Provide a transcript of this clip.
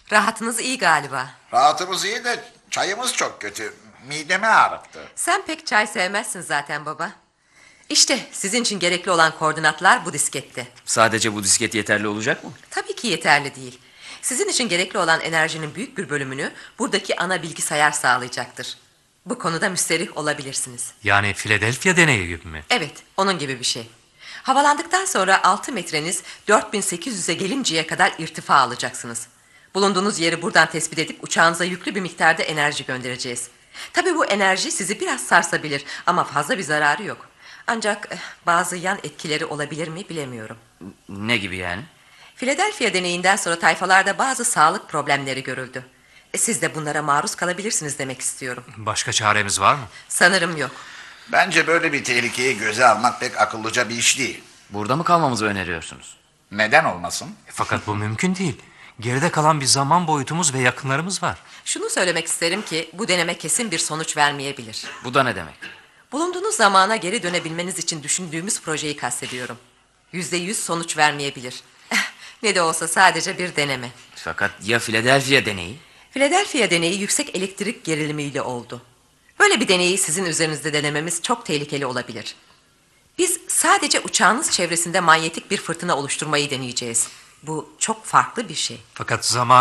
Rahatınız iyi galiba. Rahatımız iyi de çayımız çok kötü. Midemi ağrıttı. Sen pek çay sevmezsin zaten baba. İşte sizin için gerekli olan koordinatlar bu diskette. Sadece bu disket yeterli olacak mı? Tabii ki yeterli değil. Sizin için gerekli olan enerjinin büyük bir bölümünü buradaki ana bilgisayar sağlayacaktır. Bu konuda müsterih olabilirsiniz. Yani Philadelphia deneyi gibi mi? Evet, onun gibi bir şey. Havalandıktan sonra 6 metreniz 4800'e gelinceye kadar irtifa alacaksınız. Bulunduğunuz yeri buradan tespit edip uçağınıza yüklü bir miktarda enerji göndereceğiz. Tabii bu enerji sizi biraz sarsabilir ama fazla bir zararı yok. Ancak bazı yan etkileri olabilir mi bilemiyorum. Ne gibi yani? Philadelphia deneyinden sonra tayfalarda bazı sağlık problemleri görüldü. Siz de bunlara maruz kalabilirsiniz demek istiyorum. Başka çaremiz var mı? Sanırım yok. Bence böyle bir tehlikeyi göze almak pek akıllıca bir iş değil. Burada mı kalmamızı öneriyorsunuz? Neden olmasın? Fakat bu mümkün değil. Geride kalan bir zaman boyutumuz ve yakınlarımız var. Şunu söylemek isterim ki bu deneme kesin bir sonuç vermeyebilir. Bu da ne demek? Bulunduğunuz zamana geri dönebilmeniz için düşündüğümüz projeyi kastediyorum. %100 sonuç vermeyebilir. Ne de olsa sadece bir deneme. Fakat ya Philadelphia deneyi? Philadelphia deneyi yüksek elektrik gerilimiyle oldu. Böyle bir deneyi sizin üzerinizde denememiz çok tehlikeli olabilir. Biz sadece uçağınız çevresinde manyetik bir fırtına oluşturmayı deneyeceğiz. Bu çok farklı bir şey. Fakat zaman